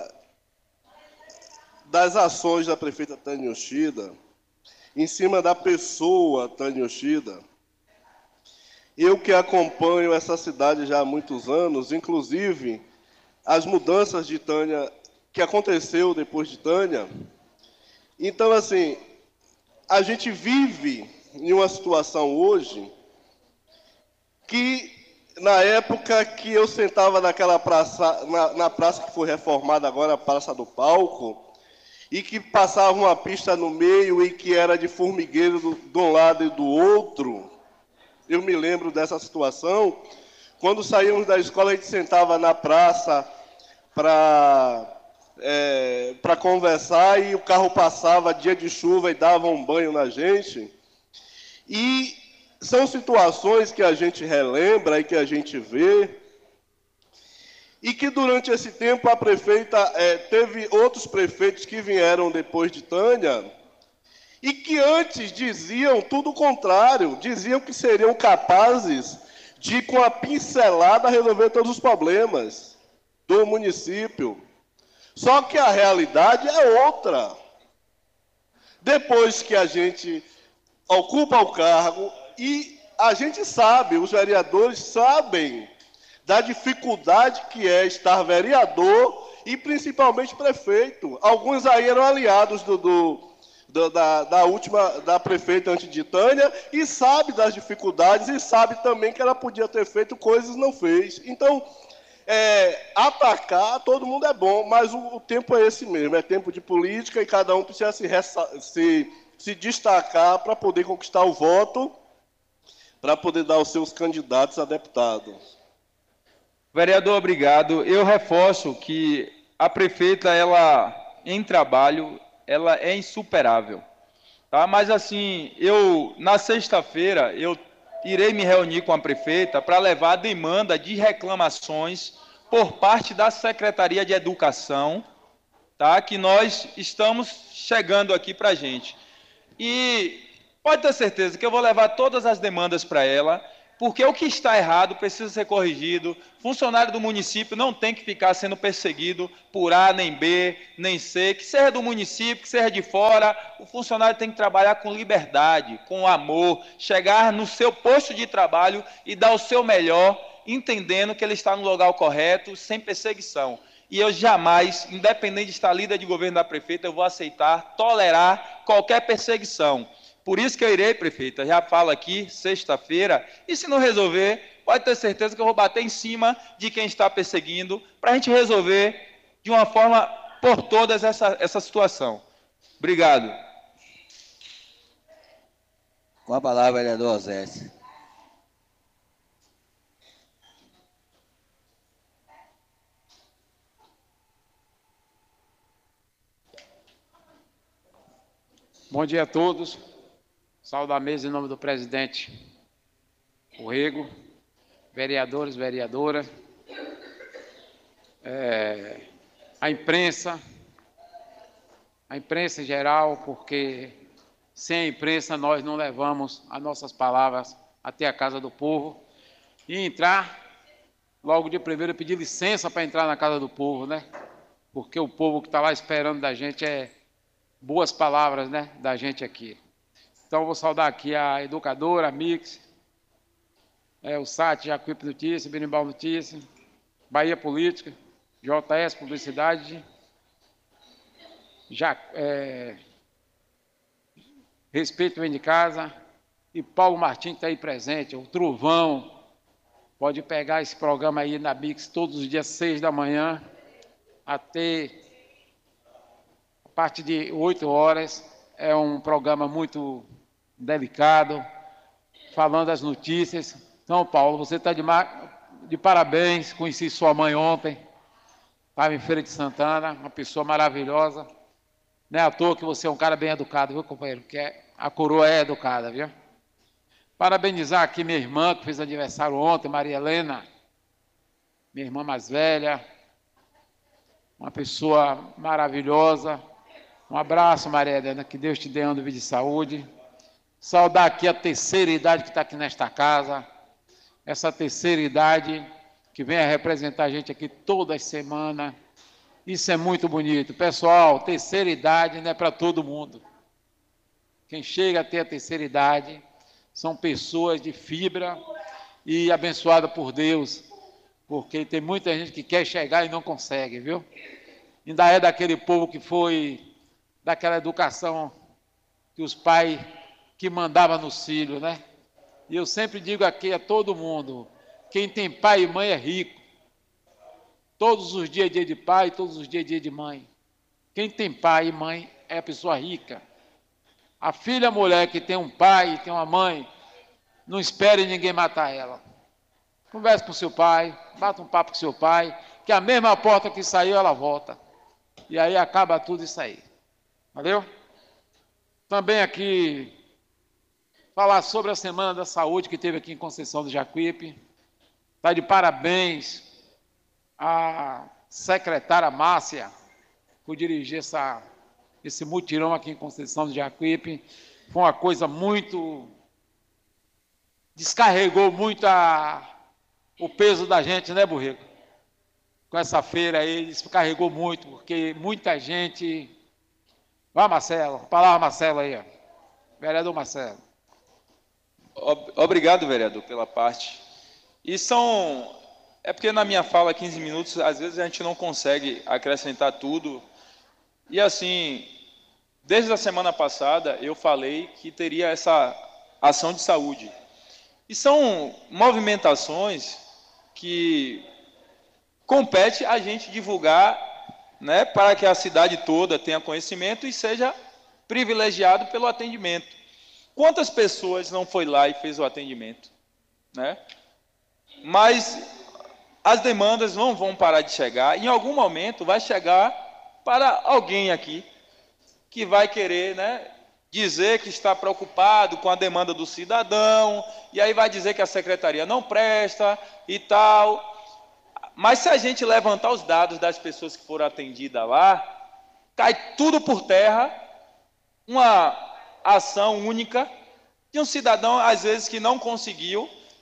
das ações da prefeita Tânia Yoshida, em cima da pessoa Tânia Yoshida, eu que acompanho essa cidade já há muitos anos, inclusive as mudanças de Tânia, que aconteceu depois de Tânia. Então, assim, a gente vive em uma situação hoje que, na época que eu sentava naquela praça, na praça que foi reformada agora, a Praça do Palco, e que passava uma pista no meio e que era de formigueiro de um lado e do outro, eu me lembro dessa situação. Quando saímos da escola, a gente sentava na praça para conversar, e o carro passava dia de chuva e dava um banho na gente. E são situações que a gente relembra e que a gente vê, e que durante esse tempo a prefeita teve outros prefeitos que vieram depois de Tânia, e que antes diziam tudo o contrário, diziam que seriam capazes de, com a pincelada, resolver todos os problemas do município. Só que a realidade é outra. Depois que a gente ocupa o cargo, e a gente sabe, os vereadores sabem da dificuldade que é estar vereador e principalmente prefeito. Alguns aí eram aliados da prefeita antes de Tânia, e sabe das dificuldades, e sabe também que ela podia ter feito coisas e não fez. Então, atacar, todo mundo é bom, mas o tempo é esse mesmo, é tempo de política, e cada um precisa se destacar para poder conquistar o voto, para poder dar os seus candidatos a deputados. Vereador, obrigado. Eu reforço que a prefeita, ela, em trabalho, ela é insuperável. Tá? Mas, assim, na sexta-feira, eu irei me reunir com a prefeita para levar a demanda de reclamações por parte da Secretaria de Educação, tá? Que nós estamos chegando aqui para a gente. E pode ter certeza que eu vou levar todas as demandas para ela, porque o que está errado precisa ser corrigido. Funcionário do município não tem que ficar sendo perseguido por A, nem B, nem C, que seja do município, que seja de fora. O funcionário tem que trabalhar com liberdade, com amor, chegar no seu posto de trabalho e dar o seu melhor, entendendo que ele está no lugar correto, sem perseguição. E eu jamais, independente de estar líder de governo da prefeita, eu vou aceitar, tolerar qualquer perseguição. Por isso que eu irei, prefeita, já falo aqui, sexta-feira, e se não resolver, pode ter certeza que eu vou bater em cima de quem está perseguindo, para a gente resolver de uma forma por todas essa situação. Obrigado. Com a palavra, vereador Osés. Bom dia a todos. Saúdo a mesa em nome do presidente Rego, vereadores, vereadora, a imprensa em geral, porque sem a imprensa nós não levamos as nossas palavras até a casa do povo. E entrar, logo de primeiro, pedir licença para entrar na casa do povo, né? Porque o povo que está lá esperando da gente boas palavras, né, da gente aqui. Então, eu vou saudar aqui a educadora, a Mix, o SAT, Jacuípe Notícias, Berimbau Notícias, Bahia Política, JS Publicidade, Respeito Vem de Casa, e Paulo Martins que está aí presente, o Trovão. Pode pegar esse programa aí na Mix todos os dias, 6 da manhã, até a partir de 8 horas. É um programa muito delicado, falando das notícias. Então, Paulo, você está de parabéns. Conheci sua mãe ontem, estava em Feira de Santana, uma pessoa maravilhosa. Não é à toa que você é um cara bem educado, viu, companheiro? Porque a coroa é educada, viu? Parabenizar aqui minha irmã, que fez aniversário ontem, Maria Helena, minha irmã mais velha, uma pessoa maravilhosa. Um abraço, Maria Helena, que Deus te dê ano de vida e saúde. Saudar aqui a terceira idade que está aqui nesta casa, essa terceira idade que vem a representar a gente aqui toda semana. Isso é muito bonito. Pessoal, terceira idade não é para todo mundo. Quem chega a ter a terceira idade são pessoas de fibra e abençoada por Deus, porque tem muita gente que quer chegar e não consegue, viu? Ainda é daquele povo que foi daquela educação que os pais que mandavam nos filhos, né? E eu sempre digo aqui a todo mundo, quem tem pai e mãe é rico. Todos os dias é dia de pai, todos os dias é dia de mãe. Quem tem pai e mãe é a pessoa rica. A filha, a mulher que tem um pai e tem uma mãe, não espere ninguém matar ela. Converse com seu pai, bata um papo com seu pai, que a mesma porta que saiu, ela volta. E aí acaba tudo isso aí. Valeu? Também aqui, falar sobre a Semana da Saúde que teve aqui em Conceição do Jacuípe. Está de parabéns a secretária Márcia por dirigir esse mutirão aqui em Conceição do Jacuípe. Foi uma coisa muito... descarregou muito o peso da gente, né, Borrego? Com essa feira aí, descarregou muito, porque muita gente... Vai, Marcelo. Palavra, Marcelo, aí, ó. Vereador Marcelo. Obrigado, vereador, pela parte. É porque na minha fala, 15 minutos, às vezes a gente não consegue acrescentar tudo. E assim, desde a semana passada, eu falei que teria essa ação de saúde. E são movimentações que compete a gente divulgar, né, para que a cidade toda tenha conhecimento e seja privilegiado pelo atendimento. Quantas pessoas não foi lá e fez o atendimento, né? Mas as demandas não vão parar de chegar. Em algum momento vai chegar para alguém aqui que vai querer, né, dizer que está preocupado com a demanda do cidadão, e aí vai dizer que a secretaria não presta e tal. Mas se a gente levantar os dados das pessoas que foram atendidas lá, cai tudo por terra, uma ação única de um cidadão, às vezes, que não conseguiu,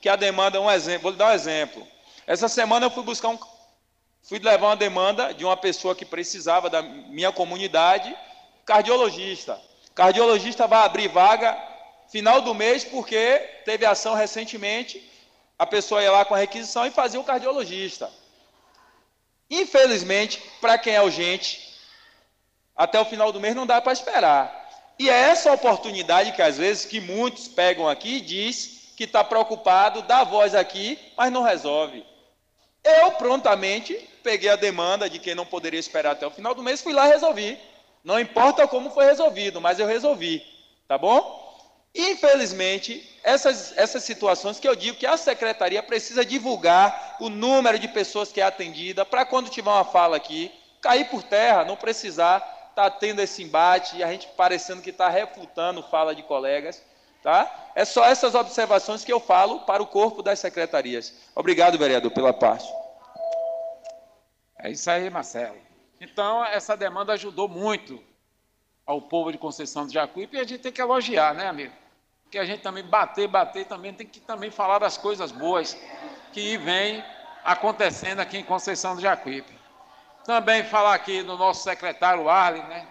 que a demanda é um exemplo. Vou lhe dar um exemplo. Essa semana eu fui levar uma demanda de uma pessoa que precisava da minha comunidade, cardiologista. Cardiologista vai abrir vaga final do mês porque teve ação recentemente, a pessoa ia lá com a requisição e fazia o cardiologista. Infelizmente, para quem é urgente, até o final do mês não dá para esperar. E é essa oportunidade que às vezes que muitos pegam aqui e diz que está preocupado, dá voz aqui, mas não resolve. Eu prontamente peguei a demanda de quem não poderia esperar até o final do mês, fui lá e resolvi. Não importa como foi resolvido, mas eu resolvi, tá bom? Infelizmente, essas situações que eu digo que a secretaria precisa divulgar o número de pessoas que é atendida, para quando tiver uma fala aqui, cair por terra, não precisar estar tendo esse embate e a gente parecendo que está refutando fala de colegas, tá? É só essas observações que eu falo para o corpo das secretarias. Obrigado, vereador, pela parte. É isso aí, Marcelo. Então, essa demanda ajudou muito ao povo de Conceição do Jacuípe e a gente tem que elogiar, né, amigo? Porque a gente também bater, também tem que também falar das coisas boas que vem acontecendo aqui em Conceição do Jacuípe. Também falar aqui do nosso secretário Arlen, né?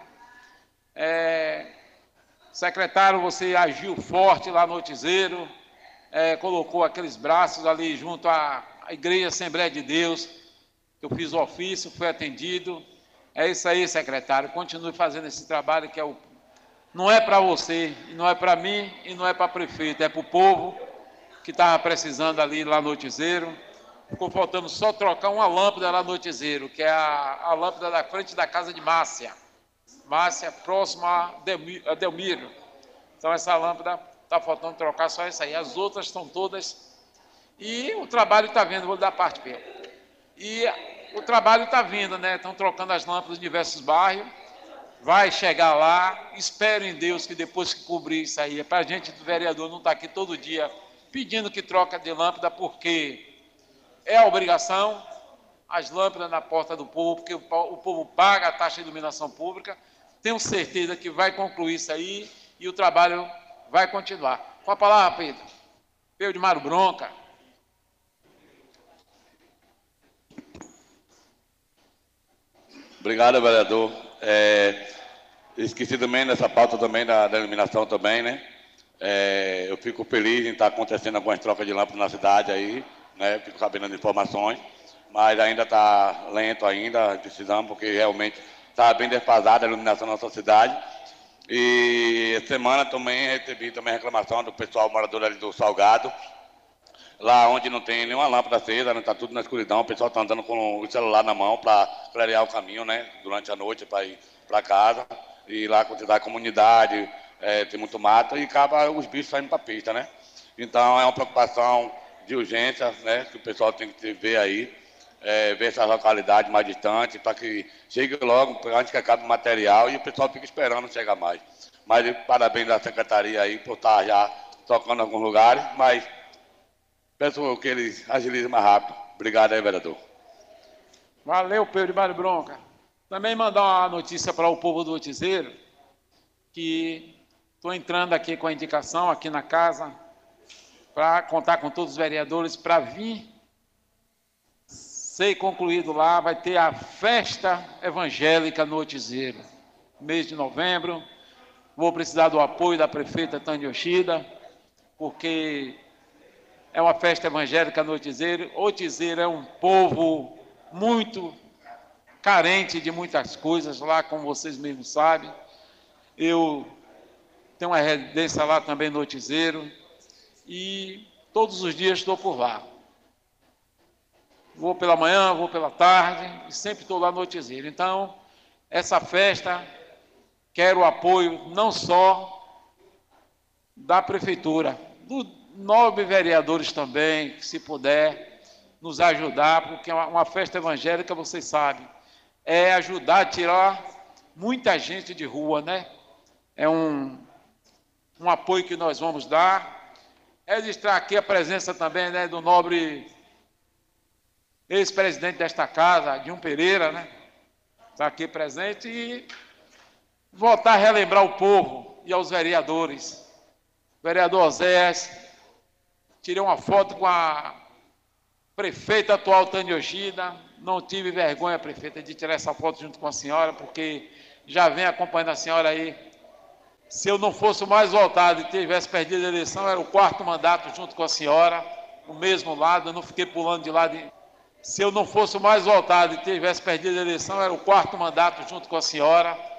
Secretário, você agiu forte lá no Otizeiro, colocou aqueles braços ali junto à Igreja Assembleia de Deus. Eu fiz o ofício, foi atendido. É isso aí, secretário. Continue fazendo esse trabalho que não é para você, não é para mim e não é para prefeito, é para o povo que estava precisando ali lá no Otizeiro. Ficou faltando só trocar uma lâmpada lá no Otizeiro, que é a lâmpada da frente da casa de Márcia. Márcia, próxima a Delmiro. Então essa lâmpada está faltando trocar só essa aí. As outras estão todas. E o trabalho está vindo, vou dar parte para ele. E o trabalho está vindo, né? Estão trocando as lâmpadas em diversos bairros. Vai chegar lá. Espero em Deus que depois que cobrir isso aí, é para a gente do vereador não estar aqui todo dia pedindo que troca de lâmpada, porque é a obrigação, as lâmpadas na porta do povo, porque o povo paga a taxa de iluminação pública. Tenho certeza que vai concluir isso aí e o trabalho vai continuar. Com a palavra, Pedro. Pedro de Mário Bronca. Obrigado, vereador. Esqueci também dessa pauta também da iluminação também, né? Eu fico feliz em estar acontecendo algumas trocas de lâmpadas na cidade aí, né? Fico sabendo das informações, mas ainda está lento ainda, precisamos, porque realmente está bem defasada a iluminação na nossa cidade. E essa semana também recebi também reclamação do pessoal morador ali do Salgado, lá onde não tem nenhuma lâmpada acesa, está tudo na escuridão, o pessoal está andando com o celular na mão para clarear o caminho, né, durante a noite para ir para casa. E lá quando da comunidade, tem muito mato e acaba os bichos saindo para a pista, né? Então é uma preocupação de urgência, né, que o pessoal tem que ver aí, ver essas localidades mais distantes, para que chegue logo, antes que acabe o material, e o pessoal fica esperando chegar mais. Mas parabéns à secretaria aí por estar já tocando em alguns lugares, mas peço que eles agilizem mais rápido. Obrigado aí, vereador. Valeu, Pedro de Mário Bronca. Também mandar uma notícia para o povo do Otizeiro, que estou entrando aqui com a indicação aqui na casa, para contar com todos os vereadores, para vir ser concluído lá, vai ter a festa evangélica no Otizeiro, mês de novembro. Vou precisar do apoio da prefeita Tânia Yoshida, porque é uma festa evangélica no Otizeiro. Otizeiro é um povo muito carente de muitas coisas lá, como vocês mesmos sabem. Eu tenho uma residência lá também no Otizeiro e todos os dias estou por lá. Vou pela manhã, vou pela tarde e sempre estou lá no Otizeiro. Então, essa festa, quero o apoio não só da prefeitura, dos 9 vereadores também, que se puder nos ajudar, porque uma festa evangélica, vocês sabem, é ajudar a tirar muita gente de rua, né? É um apoio que nós vamos dar. Registrar aqui a presença também, né, do nobre ex-presidente desta casa, Dinho Pereira, né? Está aqui presente e voltar a relembrar o povo e aos vereadores. O vereador Oséias tirei uma foto com a prefeita atual, Tânia Yoshida. Não tive vergonha, prefeita, de tirar essa foto junto com a senhora, porque já venho acompanhando a senhora aí. Se eu não fosse o mais votado e tivesse perdido a eleição, era o 4º mandato junto com a senhora, no mesmo lado, eu não fiquei pulando de lado. Se eu não fosse o mais votado e tivesse perdido a eleição, era o 4º mandato junto com a senhora.